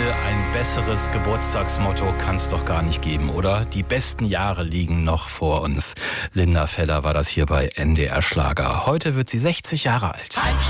ein besseres Geburtstagsmotto kann es doch gar nicht geben, oder? Die besten Jahre liegen noch vor uns. Linda Feller war das hier bei NDR Schlager. Heute wird sie 60 Jahre alt.